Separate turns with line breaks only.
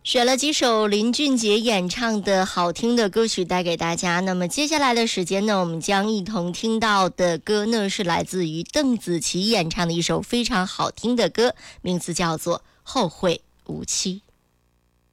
选了几首林俊杰演唱的好听的歌曲带给大家。那么接下来的时间呢，我们将一同听到的歌呢，是来自于邓紫棋演唱的一首非常好听的歌，名字叫做《后会无期》。